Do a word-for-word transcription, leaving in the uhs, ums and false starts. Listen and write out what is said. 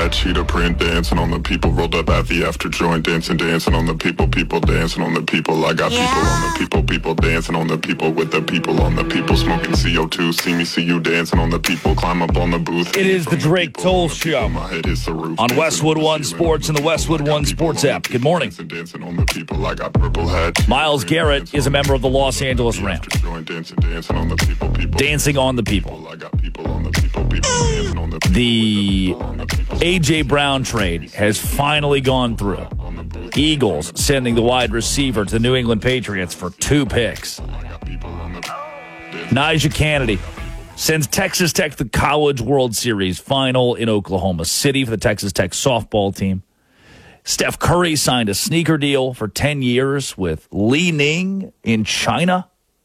hat, cheetah print, dancing on the people, rolled up at the after joint, dancing, dancing on the people, people dancing on the people. I got Yeah. people on the people, people dancing on the people, with the people on the people, smoking C O two. See me, see you dancing on the people, climb up on the booth. It is the Drake Toll Show My head hits the roof, on dancing Westwood the One ceiling, Sports and the people. Westwood I got One people Sports on the app. Good people, morning. dancing, dancing on the people. I got purple hat. Miles Garrett is a member of the Los Angeles Rams. Dancing, dancing on the people, people. Dancing on the people. I got people on the people, people dancing on the people. The A J. Brown trade has finally gone through. Eagles sending the wide receiver to the New England Patriots for two picks. Najee Kennedy sends Texas Tech the College World Series final in Oklahoma City for the Texas Tech softball team. Steph Curry signed a sneaker deal for ten years with Li Ning in China.